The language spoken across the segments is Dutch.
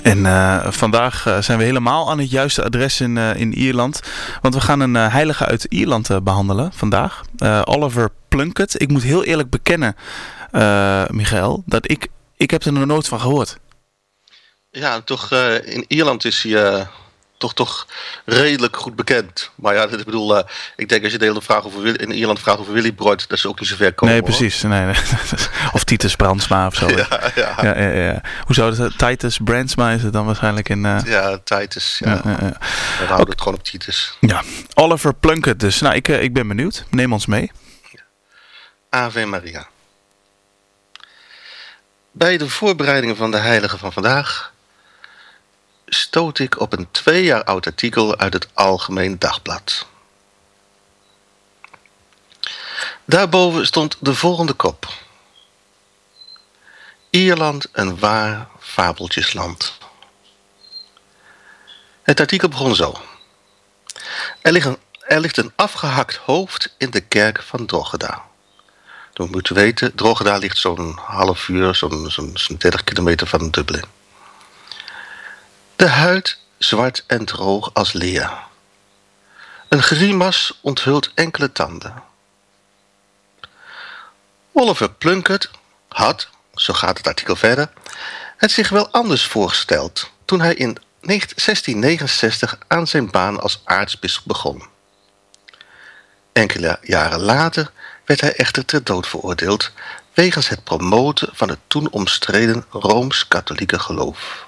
En vandaag zijn we helemaal aan het juiste adres in Ierland. Want we gaan een heilige uit Ierland behandelen vandaag. Oliver Plunkett. Ik moet heel eerlijk bekennen, Michael, dat ik heb er nog nooit van gehoord. Ja, toch in Ierland is hij toch redelijk goed bekend. Maar ja, ik bedoel, ik denk als je de hele vraag in Ierland vraagt over Willy Brood, dat ze ook niet zo ver komen. Nee, precies. Nee. Of Titus Brandsma of zo. Ja. Hoe zou het? Titus Brandsma is het dan waarschijnlijk in... Ja, Titus. Ja. We houden het gewoon op Titus. Ja, Oliver Plunkett dus. Nou, ik ben benieuwd. Neem ons mee. Ave Maria. Bij de voorbereidingen van de heilige van vandaag stoot ik op een 2 jaar oud artikel uit het Algemeen Dagblad. Daarboven stond de volgende kop. Ierland een waar fabeltjesland. Het artikel begon zo. Er ligt een afgehakt hoofd in de kerk van Drogheda. We moeten weten, Drogheda ligt zo'n half uur, zo'n 30 kilometer van Dublin. De huid zwart en droog als leer. Een grimas onthult enkele tanden. Oliver Plunkett had, zo gaat het artikel verder, het zich wel anders voorgesteld toen hij in 1669 aan zijn baan als aartsbisschop begon. Enkele jaren later werd hij echter ter dood veroordeeld wegens het promoten van het toen omstreden Rooms-katholieke geloof.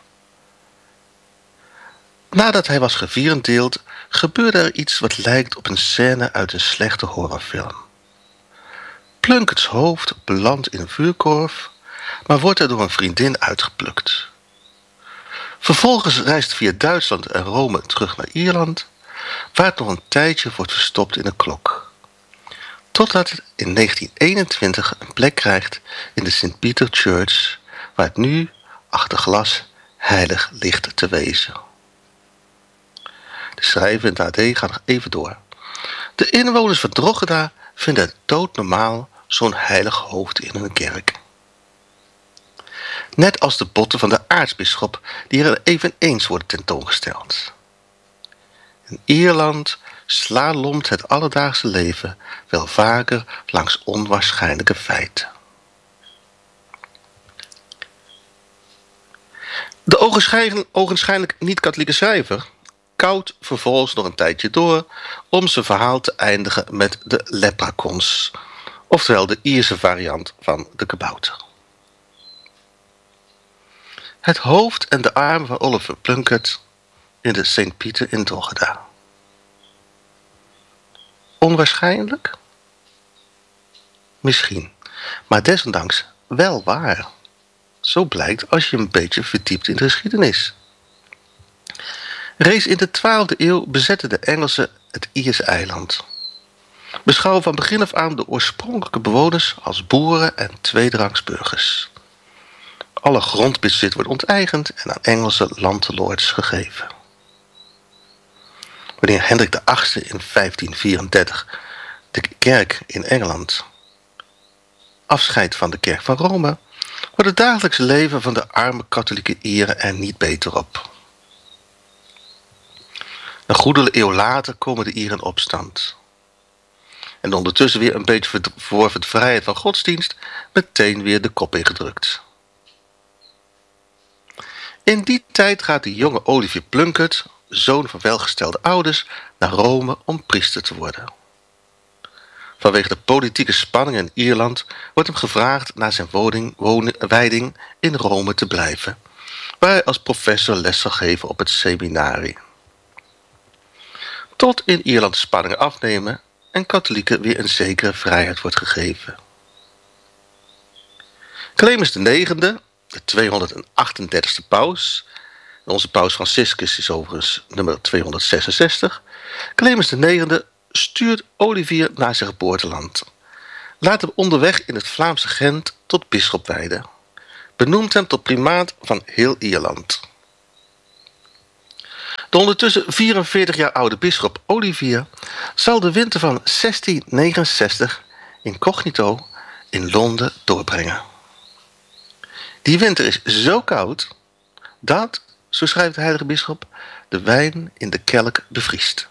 Nadat hij was gevierendeeld, gebeurde er iets wat lijkt op een scène uit een slechte horrorfilm. Plunketts hoofd belandt in een vuurkorf, maar wordt er door een vriendin uitgeplukt. Vervolgens reist via Duitsland en Rome terug naar Ierland, waar het nog een tijdje wordt verstopt in een klok. Totdat het in 1921 een plek krijgt in de St. Peter Church, waar het nu, achter glas, heilig ligt te wezen. De schrijver in het AD gaat nog even door. De inwoners van Drogheda vinden het doodnormaal zo'n heilig hoofd in een kerk. Net als de botten van de aartsbisschop die er eveneens worden tentoongesteld. In Ierland slalomt het alledaagse leven wel vaker langs onwaarschijnlijke feiten. De ogenschijnlijk niet-katholieke schrijver koudt vervolgens nog een tijdje door om zijn verhaal te eindigen met de leprechauns, oftewel de Ierse variant van de kabouter. Het hoofd en de armen van Oliver Plunkett in de St. Pieter in Drogheda. Onwaarschijnlijk? Misschien, maar desondanks wel waar. Zo blijkt als je een beetje verdiept in de geschiedenis. Reeds in de 12e eeuw bezetten de Engelsen het Ierse eiland. Beschouwen van begin af aan de oorspronkelijke bewoners als boeren en tweederangs burgers. Alle grondbezit wordt onteigend en aan Engelse landlords gegeven. Wanneer Hendrik VIII in 1534 de kerk in Engeland afscheidt van de kerk van Rome, wordt het dagelijkse leven van de arme katholieke Ieren er niet beter op. Een goede eeuw later komen de Ieren in opstand. En ondertussen weer een beetje verworven vrijheid van godsdienst, meteen weer de kop ingedrukt. In die tijd gaat de jonge Oliver Plunkett, zoon van welgestelde ouders, naar Rome om priester te worden. Vanwege de politieke spanningen in Ierland wordt hem gevraagd naar zijn wijding in Rome te blijven, waar hij als professor les zal geven op het seminarie. Tot in Ierland spanningen afnemen en katholieken weer een zekere vrijheid wordt gegeven. Clemens IX, de 238e paus, onze paus Franciscus is overigens nummer 266, Clemens IX stuurt Olivier naar zijn geboorteland, laat hem onderweg in het Vlaamse Gent tot bisschop wijden, benoemt hem tot primaat van heel Ierland. De ondertussen 44 jaar oude bisschop Olivier zal de winter van 1669 incognito in Londen doorbrengen. Die winter is zo koud dat, zo schrijft de heilige bisschop, de wijn in de kelk bevriest.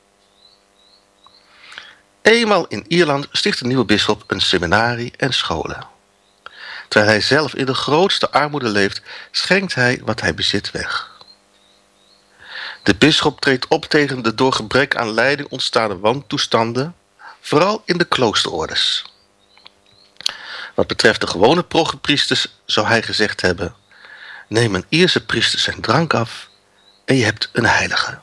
Eenmaal in Ierland sticht de nieuwe bisschop een seminarie en scholen. Terwijl hij zelf in de grootste armoede leeft, schenkt hij wat hij bezit weg. De bisschop treedt op tegen de door gebrek aan leiding ontstaande wantoestanden, vooral in de kloosterordes. Wat betreft de gewone proggepriesters zou hij gezegd hebben: neem een Ierse priester zijn drank af en je hebt een heilige.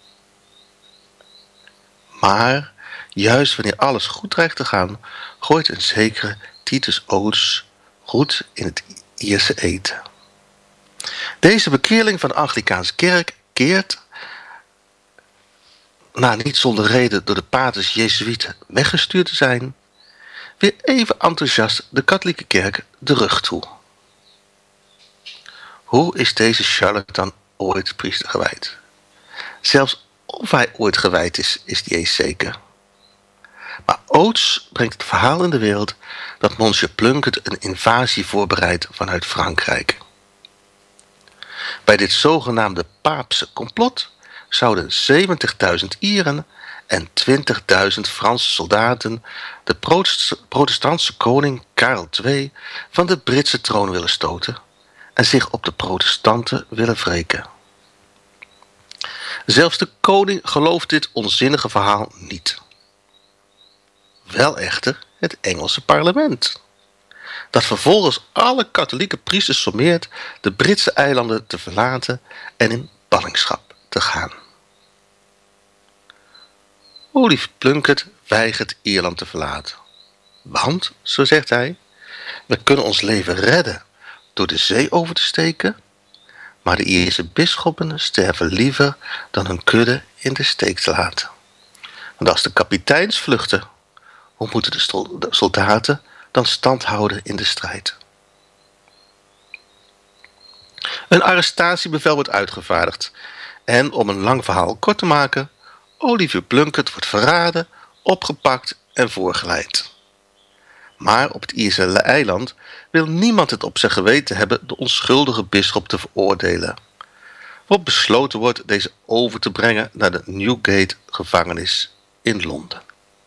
Maar juist wanneer alles goed dreigt te gaan, gooit een zekere Titus Oates goed in het Ierse eten. Deze bekeerling van de Anglicaanse kerk keert, na niet zonder reden door de paters Jezuïeten weggestuurd te zijn, weer even enthousiast de katholieke kerk de rug toe. Hoe is deze charlatan ooit priester gewijd? Zelfs of hij ooit gewijd is, is niet eens zeker. Maar Oates brengt het verhaal in de wereld dat Monsieur Plunkett een invasie voorbereidt vanuit Frankrijk. Bij dit zogenaamde paapse complot zouden 70.000 Ieren en 20.000 Franse soldaten de protestantse koning Karel II van de Britse troon willen stoten en zich op de protestanten willen wreken. Zelfs de koning gelooft dit onzinnige verhaal niet. Wel echter het Engelse parlement, dat vervolgens alle katholieke priesters sommeert de Britse eilanden te verlaten en in ballingschap te gaan. Olivier Plunkett weigert Ierland te verlaten. Want, zo zegt hij, we kunnen ons leven redden door de zee over te steken, maar de Ierse bisschoppen sterven liever dan hun kudde in de steek te laten. Want als de kapiteins vluchten, hoe moeten de soldaten dan stand houden in de strijd? Een arrestatiebevel wordt uitgevaardigd en, om een lang verhaal kort te maken, Olivier Plunkett wordt verraden, opgepakt en voorgeleid. Maar op het Ierse eiland wil niemand het op zijn geweten hebben de onschuldige bisschop te veroordelen, waarop besloten wordt deze over te brengen naar de Newgate gevangenis in Londen.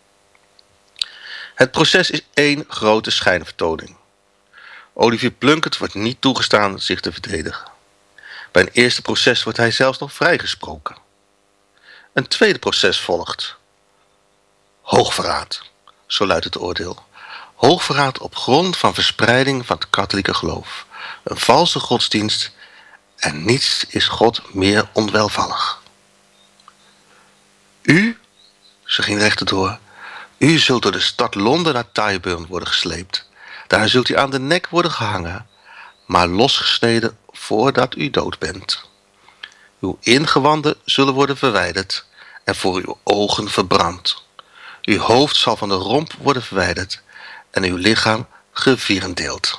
Het proces is één grote schijnvertoning. Olivier Plunkett wordt niet toegestaan zich te verdedigen. Bij een eerste proces wordt hij zelfs nog vrijgesproken. Een tweede proces volgt. Hoogverraad, zo luidt het oordeel. Hoogverraad op grond van verspreiding van het katholieke geloof. Een valse godsdienst en niets is God meer onwelvallig. U, ze ging rechterdoor, u zult door de stad Londen naar Tyburn worden gesleept. Daar zult u aan de nek worden gehangen, maar losgesneden voordat u dood bent. Uw ingewanden zullen worden verwijderd en voor uw ogen verbrand. Uw hoofd zal van de romp worden verwijderd en uw lichaam gevierendeeld.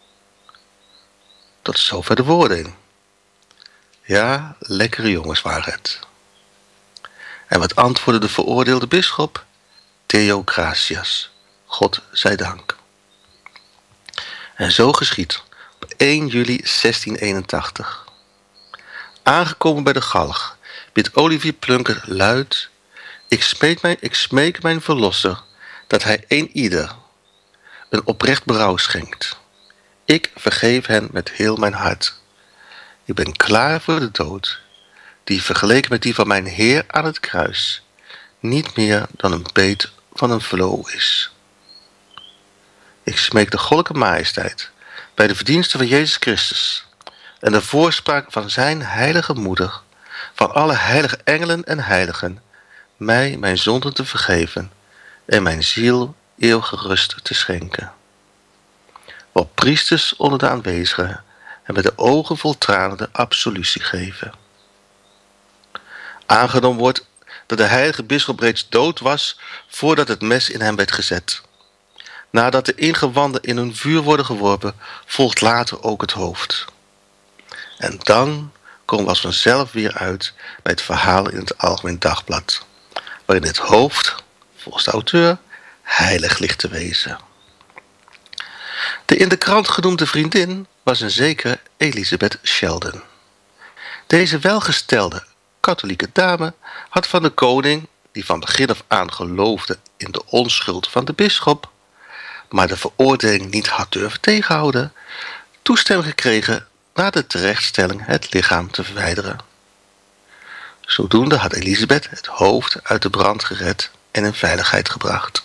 Tot zover de veroordeling. Ja, lekkere jongens waren het. En wat antwoordde de veroordeelde bisschop? Theo gratias, God zij dank. En zo geschiet op 1 juli 1681. Aangekomen bij de galg, bidt Olivier Plunkett luid: ik smeek mijn verlosser, dat hij een ieder een oprecht berouw schenkt. Ik vergeef hen met heel mijn hart. Ik ben klaar voor de dood, die vergeleken met die van mijn Heer aan het kruis niet meer dan een beet van een vloo is. Ik smeek de goddelijke majesteit bij de verdiensten van Jezus Christus en de voorspraak van zijn heilige moeder, van alle heilige engelen en heiligen, mij mijn zonden te vergeven en mijn ziel eeuwige rust te schenken. Wat priesters onder de aanwezigen en met de ogen vol tranen de absolutie geven. Aangenomen wordt dat de heilige bisschop reeds dood was voordat het mes in hem werd gezet. Nadat de ingewanden in hun vuur worden geworpen, volgt later ook het hoofd. En dan komen we als vanzelf weer uit bij het verhaal in het Algemeen Dagblad, waarin het hoofd, volgens de auteur, heilig ligt te wezen. De in de krant genoemde vriendin was een zekere Elizabeth Sheldon. Deze welgestelde katholieke dame had van de koning, die van begin af aan geloofde in de onschuld van de bisschop, maar de veroordeling niet had durven tegenhouden, toestemming gekregen na de terechtstelling het lichaam te verwijderen. Zodoende had Elisabeth het hoofd uit de brand gered en in veiligheid gebracht.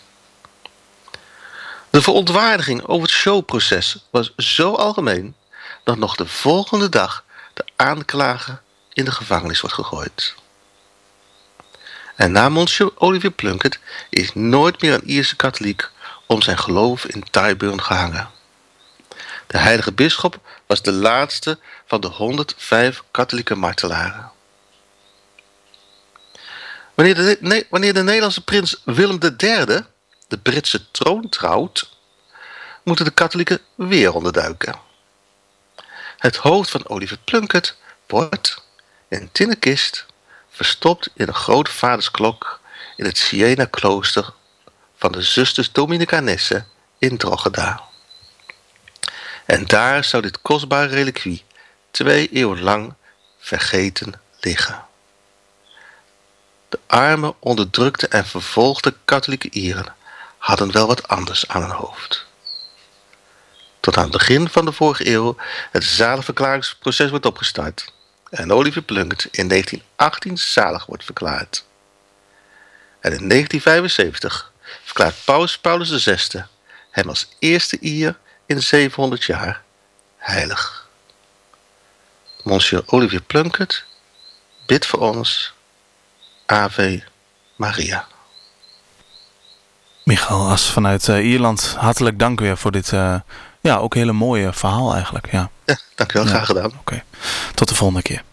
De verontwaardiging over het showproces was zo algemeen dat nog de volgende dag de aanklager in de gevangenis wordt gegooid. En na Monsieur Olivier Plunkett is nooit meer een Ierse katholiek om zijn geloof in Tyburn gehangen. De heilige bisschop was de laatste van de 105 katholieke martelaren. Wanneer de Nederlandse prins Willem III de Britse troon trouwt, moeten de katholieken weer onderduiken. Het hoofd van Olivier Plunkett wordt in een tinnen kist verstopt in een grote vadersklok in het Siena-klooster van de zusters Dominicanessen in Drogheda. En daar zou dit kostbare reliquie 2 eeuwen lang vergeten liggen. De arme, onderdrukte en vervolgde katholieke Ieren hadden wel wat anders aan hun hoofd. Tot aan het begin van de vorige eeuw het zaligverklaringsproces wordt opgestart en Olivier Plunkett in 1918 zalig wordt verklaard. En in 1975 verklaart Paus Paulus VI hem als eerste Ier in 700 jaar heilig. Monsieur Olivier Plunkett, bid voor ons. Ave Maria. Michael As vanuit Ierland, hartelijk dank weer voor dit ook hele mooie verhaal eigenlijk. Ja, dank u wel. Graag gedaan. Oké. Tot de volgende keer.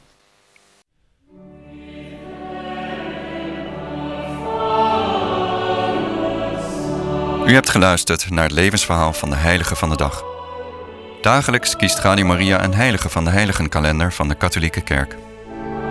U hebt geluisterd naar het levensverhaal van de heilige van de dag. Dagelijks kiest Radio Maria een heilige van de heiligenkalender van de katholieke kerk.